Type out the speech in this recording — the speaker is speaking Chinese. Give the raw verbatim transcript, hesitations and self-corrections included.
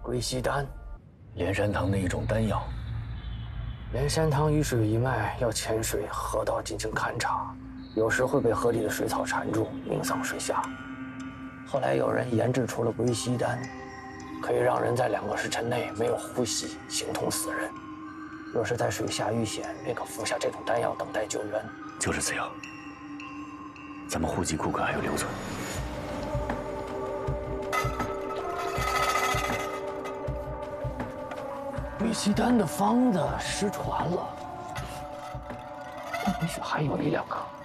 归西丹， 连山堂的一种丹药。 连山堂雨水一脉要潜水河道进行勘察，有时会被河里的水草缠住，命丧水下。后来有人研制出了归西丹，可以让人在两个时辰内没有呼吸，形同死人。若是在水下遇险，便可服下这种丹药，等待救援。 就是此药，咱们户籍库可还有留存。 归西丹的方子失传了，但也许还有一两颗。